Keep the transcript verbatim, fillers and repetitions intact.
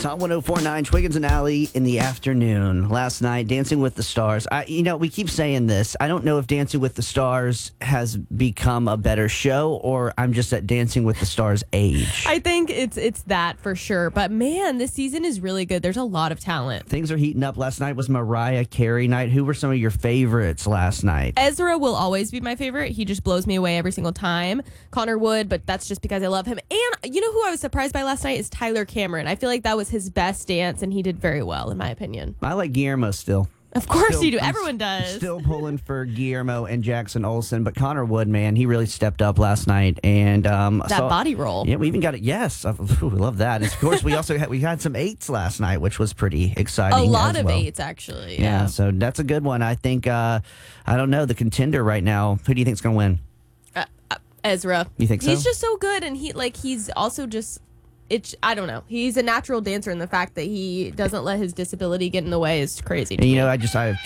Hot ten forty-nine, Twiggins and Alley in the afternoon. Last night, Dancing with the Stars. I, you know, we keep saying this. I don't know if Dancing with the Stars has become a better show or I'm just at Dancing with the Stars age. I think it's it's that for sure. But man, this season is really good. There's a lot of talent. Things are heating up. Last night was Mariah Carey night. Who were some of your favorites last night? Ezra will always be my favorite. He just blows me away every single time. Connor Wood, but that's just because I love him. And you know who I was surprised by last night is Tyler Cameron. I feel like that was his best dance, and he did very well, in my opinion. I like Guillermo still. Of course Still- you do. I'm Everyone does. Still pulling for Guillermo and Jackson Olsen, but Connor Wood, man, he really stepped up last night. And um, That so- body roll. Yeah, we even got it. Yes, I ooh, we love that. And of course, we also had we had some eights last night, which was pretty exciting. A lot as of well. eights, actually. Yeah, Yeah. so that's a good one. I think. Uh, I don't know the contender right now. Who do you think's going to win? Uh, uh, Ezra. You think so? He's just so good, and he like he's also just. It's I don't know. He's a natural dancer, and the fact that he doesn't let his disability get in the way is crazy. To And, you me. know, I just I